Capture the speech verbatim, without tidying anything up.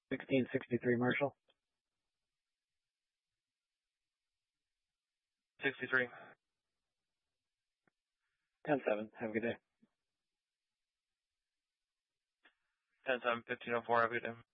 sixteen sixty-three, Marshall. sixty-three. ten seven. Have a good day. ten seven, fifteen oh four. Have a good day.